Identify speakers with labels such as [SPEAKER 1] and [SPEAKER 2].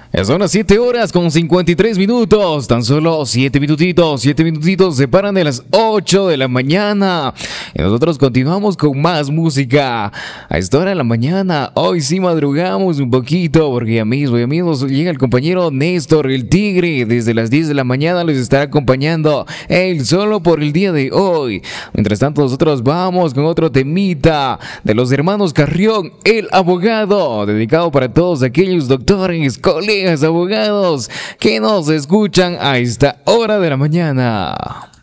[SPEAKER 1] Son las 7 horas con 53 minutos. Tan solo 7 minutitos separan de las 8 de la mañana. Y nosotros continuamos con más música. A esta hora de la mañana, hoy sí madrugamos un poquito, porque ya mismo llega el compañero Néstor, el Tigre. Desde las 10 de la mañana les estará acompañando él solo por el día de hoy. Mientras tanto, nosotros vamos con otro temita de los hermanos Carrión, el abogado, dedicado para todos aquellos doctores, colegas, abogados que nos escuchan a esta hora de la mañana.